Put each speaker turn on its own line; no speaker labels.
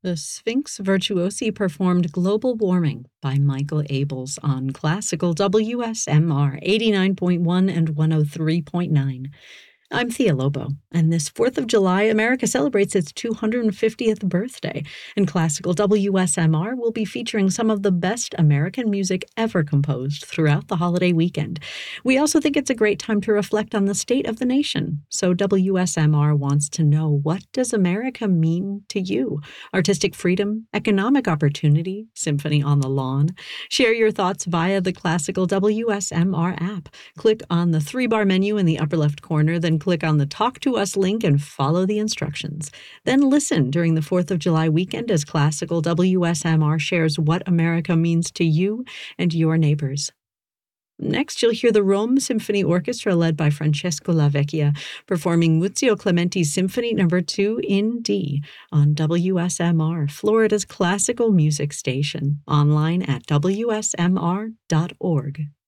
The Sphinx Virtuosi performed Global Warming by Michael Abels on classical WSMR 89.1 and 103.9. I'm Thea Lobo, and this 4th of July, America celebrates its 250th birthday, and classical WSMR will be featuring some of the best American music ever composed throughout the holiday weekend. We also think it's a great time to reflect on the state of the nation, so WSMR wants to know, what does America mean to you? Artistic freedom, economic opportunity, symphony on the lawn? Share your thoughts via the classical WSMR app. Click on the 3-bar menu in the upper left corner, then click on the Talk to Us link and follow the instructions. Then listen during the 4th of July weekend as classical WSMR shares what America means to you and your neighbors. Next, you'll hear the Rome Symphony Orchestra led by Francesco Lavecchia performing Muzio Clementi's Symphony No. 2 in D on WSMR, Florida's classical music station, online at wsmr.org.